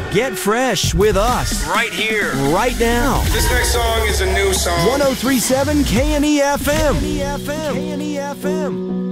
Get fresh with us right here, right now. This next song is a new song. 1037 KNE FM. KNE FM.